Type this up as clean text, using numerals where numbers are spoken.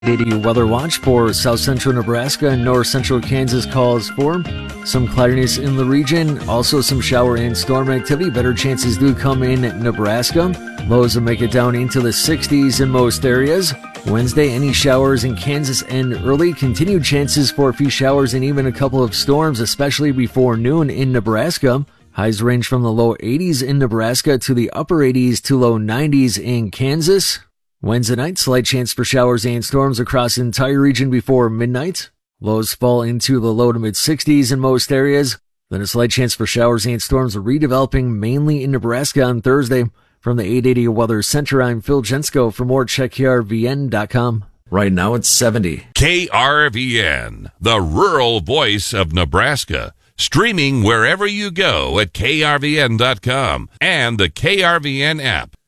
80 weather watch for south central Nebraska and north central Kansas calls for some cloudiness in the region. Also some shower and storm activity. Better chances do come in Nebraska. Lows will make it down into the 60s in most areas. Wednesday, any showers in Kansas and early. Continued chances for a few showers and even a couple of storms, especially before noon in Nebraska. Highs range from the low 80s in Nebraska to the upper 80s to low 90s in Kansas. Wednesday night, slight chance for showers and storms across the entire region before midnight. Lows fall into the low to mid 60s in most areas. Then a slight chance for showers and storms redeveloping mainly in Nebraska on Thursday. From the 880 Weather Center, I'm Phil Jensko. For more, check KRVN.com. Right now it's 70. KRVN, the rural voice of Nebraska. Streaming wherever you go at KRVN.com and the KRVN app.